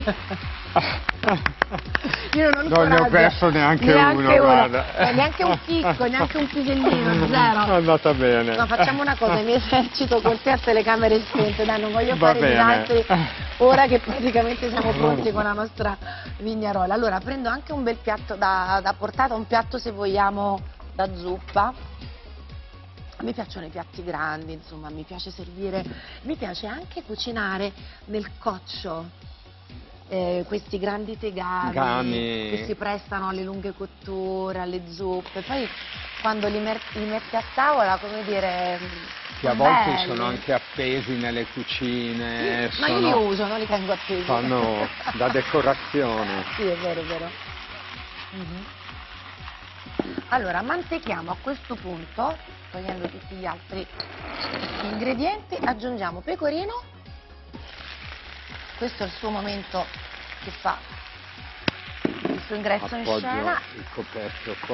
Io non ho Non ne ho perso neanche uno, guarda. Neanche un chicco, neanche un pisellino, zero. È andata bene. No, facciamo una cosa, mi esercito con te a telecamere spente, dai, non voglio Va fare bene. disastri ora che praticamente siamo pronti con la nostra vignarola. Allora, prendo anche un bel piatto da portata, un piatto se vogliamo da zuppa. A me piacciono i piatti grandi, insomma, mi piace servire, mi piace anche cucinare nel coccio. Questi grandi tegami che si prestano alle lunghe cotture, alle zuppe, poi quando li metti a tavola, come dire, Che a volte sono anche appesi nelle cucine. Ma io li uso, non li tengo appesi. Fanno da decorazione. Sì, è vero, è vero. Allora, mantechiamo a questo punto, togliendo tutti gli altri ingredienti, aggiungiamo pecorino. Questo è il suo momento che fa il suo ingresso in scena. Il coperchio qua.